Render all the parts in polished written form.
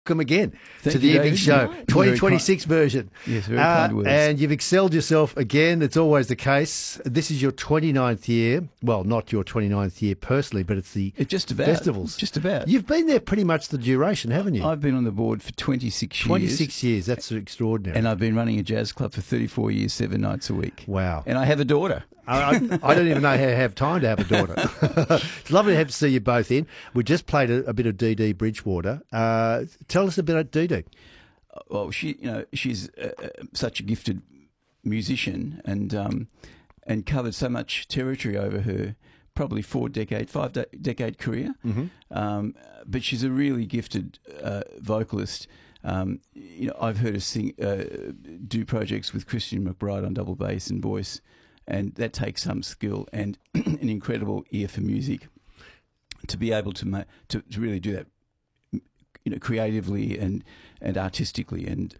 Welcome again Thank to the you, Evening David. Show, Very 2026 version. Yes, very kind words. And you've excelled yourself again. It's always the case. This is your 29th year. Well, not your 29th year personally, but it's the Just about. festivals. Just about. You've been there pretty much the duration, haven't you? I've been on the board for 26 years. 26 years. That's extraordinary. And I've been running a jazz club for 34 years, 7 nights a week. Wow. And I have a daughter. I don't even know how to have time to have a daughter. It's lovely to have to see you both in. We just played a bit of Dee Bridgewater. Tell us a bit about Dee. Well, she's such a gifted musician and covered so much territory over her probably 5-decade career. Mm-hmm. But she's a really gifted vocalist. I've heard her sing, do projects with Christian McBride on double bass and voice. And that takes some skill and an incredible ear for music to be able to really do that, creatively and artistically, and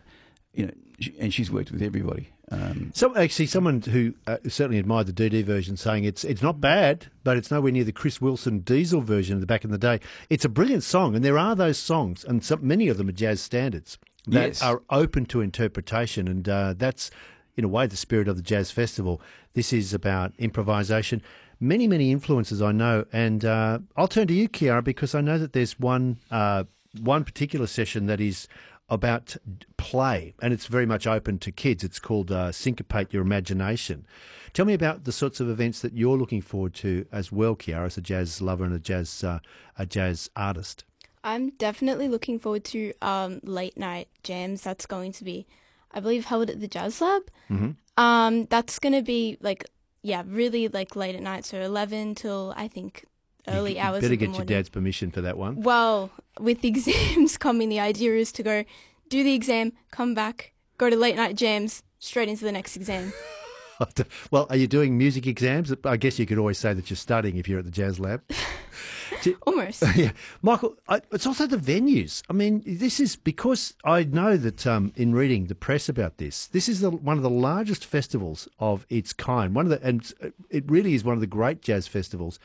she's worked with everybody. Someone who certainly admired the DD version, saying it's not bad, but it's nowhere near the Chris Wilson Diesel version of the back in the day. It's a brilliant song, and there are those songs, and many of them are jazz standards that are open to interpretation, and that's, in a way, the spirit of the Jazz Festival. This is about improvisation. Many, many influences, I know. And I'll turn to you, Chiara, because I know that there's one particular session that is about play, and it's very much open to kids. It's called Syncopate Your Imagination. Tell me about the sorts of events that you're looking forward to as well, Chiara, as a jazz lover and a jazz artist. I'm definitely looking forward to late night jams. That's going to be, I believe, held at the Jazz Lab. Mm-hmm. That's going to be really late at night, so 11 till I think early hours of the morning. Better get your dad's permission for that one. Well, with exams coming, the idea is to go do the exam, come back, go to late night jams, straight into the next exam. Well, are you doing music exams? I guess you could always say that you're studying if you're at the Jazz Lab. Almost. Yeah. Michael, it's also the venues. I mean, this is because I know that in reading the press about this is one of the largest festivals of its kind. And it really is one of the great jazz festivals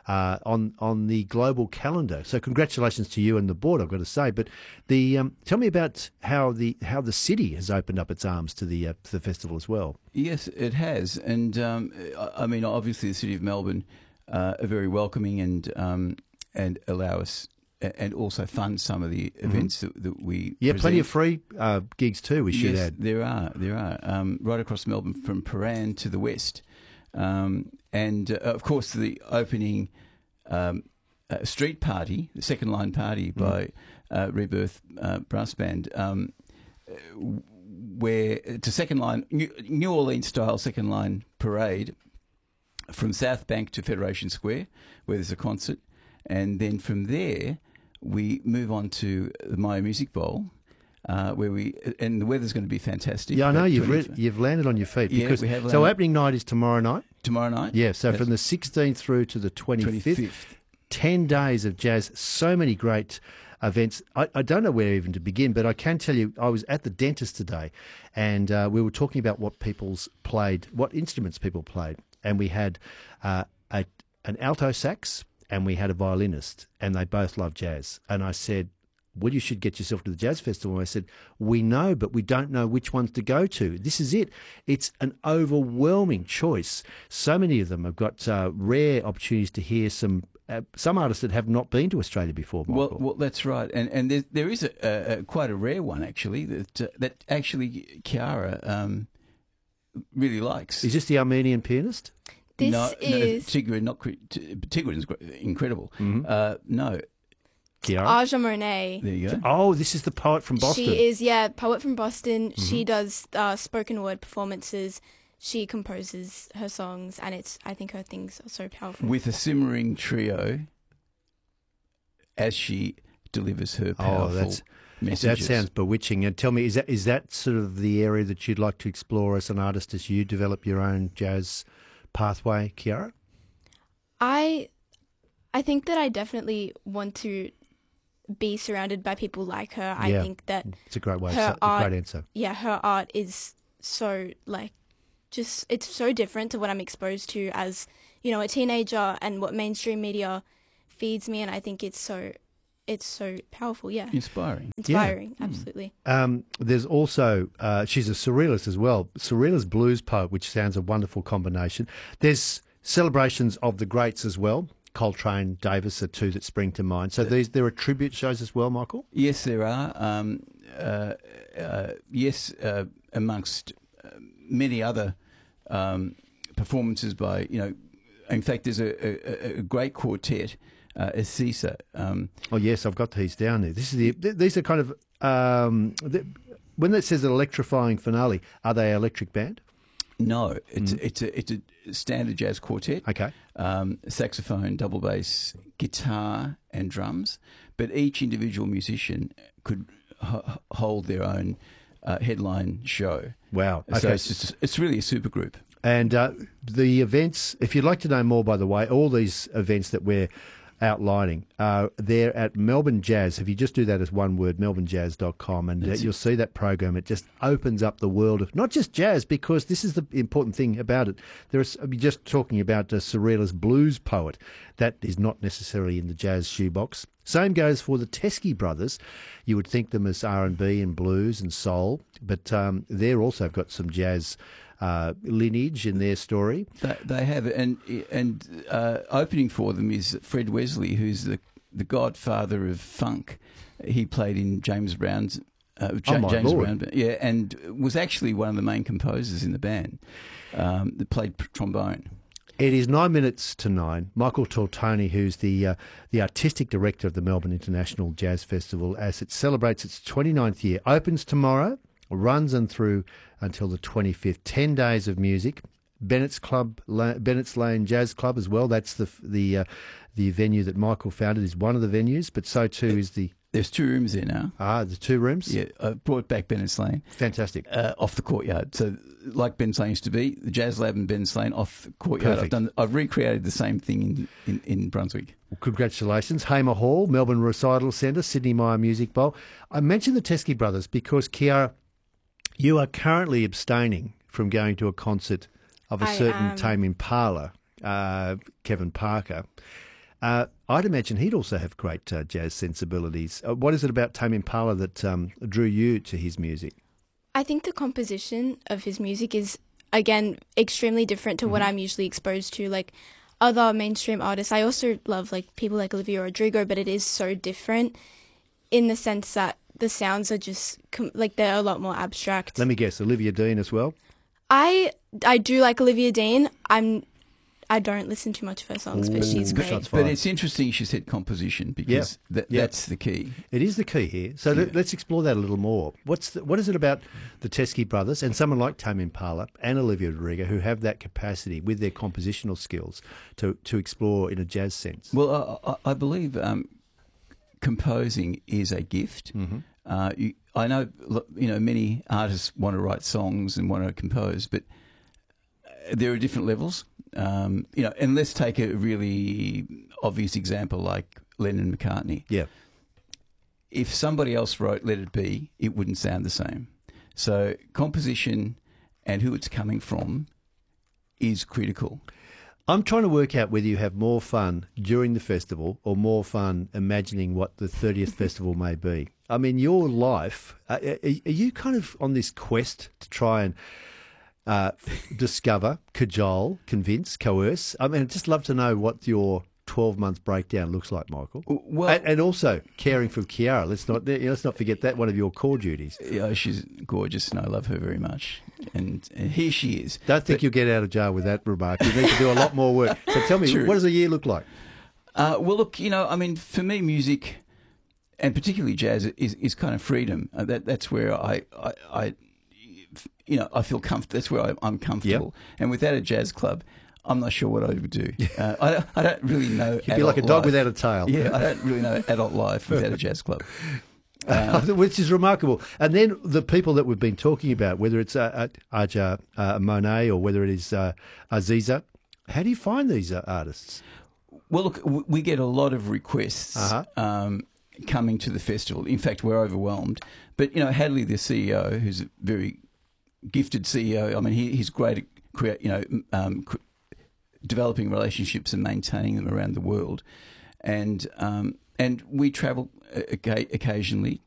on the global calendar. So congratulations to you and the board, I've got to say. But tell me about how the city has opened up its arms to the festival as well. Yes, it has. And I mean, obviously the City of Melbourne are very welcoming and allow us and also fund some of the events that we present. Plenty of free gigs too, we should add. There are. Right across Melbourne from Paran to the west. And of course the opening street party, the second line party by Rebirth Brass Band, where it's a second line, New Orleans style second line parade from South Bank to Federation Square, where there's a concert. And then from there, we move on to the Maya Music Bowl, where and the weather's going to be fantastic. Yeah, I know you've landed on your feet. Because, we have landed. So opening night is tomorrow night? Tomorrow night. Yeah, so from the 16th through to the 25th, 10 days of jazz, so many great events. I don't know where even to begin, but I can tell you I was at the dentist today, and we were talking about what instruments people played, and we had an alto sax, and we had a violinist, and they both love jazz. And I said, well, you should get yourself to the Jazz Festival. And I said, we know, but we don't know which ones to go to. This is it. It's an overwhelming choice. So many of them have got rare opportunities to hear some artists that have not been to Australia before, Michael. Well, that's right. And there is quite a rare one, actually, that actually Chiara really likes. Is this the Armenian pianist? Tigran is incredible. Mm-hmm. No. Chiara? Aja Monet. There you go. Oh, this is the poet from Boston. She is, poet from Boston. Mm-hmm. She does spoken word performances. She composes her songs, and I think her things are so powerful. With a simmering trio as she delivers her powerful messages. That sounds bewitching. And tell me, is that sort of the area that you'd like to explore as an artist as you develop your own jazz pathway, Chiara? I think that I definitely want to be surrounded by people like her. I think that it's a great way. Great answer. Yeah, her art is so it's so different to what I'm exposed to as a teenager and what mainstream media feeds me, and I think it's so it's so powerful. Yeah, Inspiring. Absolutely. There's also she's a surrealist as well, surrealist blues poet, which sounds a wonderful combination. There's celebrations of the greats as well. Coltrane, Davis are two that spring to mind. So there are tribute shows as well, Michael? Yes, there are. Amongst many other performances by, in fact, there's a great quartet, Acisa. Oh, yes, I've got these down there. These are kind of, when it says an electrifying finale, are they an electric band? No, it's a standard jazz quartet. Okay. Saxophone, double bass, guitar, and drums. But each individual musician could hold their own headline show. Wow. Okay. So it's really a super group. And the events, if you'd like to know more, by the way, all these events that we're outlining, they're at Melbourne Jazz. If you just do that as one word, melbournejazz.com, and you'll see that program. It just opens up the world of not just jazz, because this is the important thing about it. You're just talking about a surrealist blues poet. That is not necessarily in the jazz shoebox. Same goes for the Teskey Brothers. You would think them as R&B and blues and soul, but they're also got some jazz lineage in their story. They have, and opening for them is Fred Wesley, who's the godfather of funk. He played in James Brown's James Brown, yeah, and was actually one of the main composers in the band. That played trombone. It is 9 minutes to 9. Michael Tortoni, who's the artistic director of the Melbourne International Jazz Festival, as it celebrates its 29th year, opens tomorrow, runs and through until the 25th. 10 days of music. Bennett's Lane Jazz Club as well. That's the venue that Michael founded, is one of the venues, but so too is the... There's 2 rooms there now. The 2 rooms? Yeah, I brought back Bennett's Lane. Fantastic. Off the courtyard. So like Bennett's Lane used to be, the Jazz Lab and Bennett's Lane off the courtyard. Perfect. I've recreated the same thing in Brunswick. Well, congratulations. Hamer Hall, Melbourne Recital Centre, Sydney Myer Music Bowl. I mentioned the Teskey Brothers because, Kiara, you are currently abstaining from going to a concert of a certain Tame Impala, Kevin Parker. I'd imagine he'd also have great jazz sensibilities. What is it about Tame Impala that drew you to his music? I think the composition of his music is, again, extremely different to what I'm usually exposed to, like other mainstream artists. I also love like people like Olivia Rodrigo, but it is so different in the sense that the sounds are just they're a lot more abstract. Let me guess, Olivia Dean as well? I do like Olivia Dean. I don't listen to much of her songs, but she's great. But it's interesting she said composition, because that's the key. It is the key here. So let's explore that a little more. What is it about the Teskey Brothers and someone like Tame Impala and Olivia Rodrigo who have that capacity with their compositional skills to explore in a jazz sense? Well, I believe composing is a gift. Mm-hmm. I know, many artists want to write songs and want to compose, but there are different levels. And let's take a really obvious example like Lennon and McCartney. Yeah. If somebody else wrote Let It Be, it wouldn't sound the same. So composition and who it's coming from is critical. I'm trying to work out whether you have more fun during the festival or more fun imagining what the 30th festival may be. I mean, your life, are you kind of on this quest to try and discover, cajole, convince, coerce? I mean, I'd just love to know what your 12-month breakdown looks like, Michael. Well, and also caring for Kiara. Let's not forget that, one of your core duties. Yeah, she's gorgeous, and I love her very much. And here she is. Don't think you'll get out of jail with that remark. You need to do a lot more work. So tell me, what does a year look like? Well, look, for me, music, and particularly jazz, is kind of freedom. That's where I feel comfortable. That's where I'm comfortable. Yep. And without a jazz club, I'm not sure what I would do. I don't really know. You'd be like a dog without a tail. Yeah, I don't really know adult life without a jazz club. Which is remarkable. And then the people that we've been talking about, whether it's Aja Monet or whether it is Aziza, how do you find these artists? Well, look, we get a lot of requests coming to the festival. In fact, we're overwhelmed. But, Hadley, the CEO, who's a very gifted CEO, I mean, he's great at developing relationships and maintaining them around the world. And and we travel occasionally